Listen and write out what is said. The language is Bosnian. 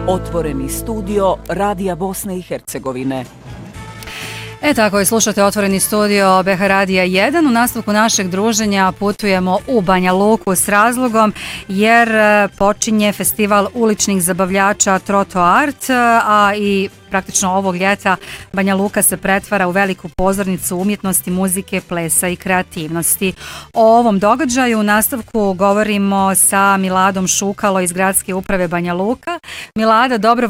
Otvoreni studio Radija Bosne i Hercegovine. Tako je, slušate Otvoreni studio BH Radija 1. U nastavku našeg druženja putujemo u Banja Luku s razlogom jer počinje festival uličnih zabavljača Troto Art, a i praktično ovog ljeta Banja Luka se pretvara u veliku pozornicu umjetnosti, muzike, plesa i kreativnosti. O ovom događaju u nastavku govorimo sa Miladom Šukalo iz Gradske uprave Banja Luka. Milada, dobro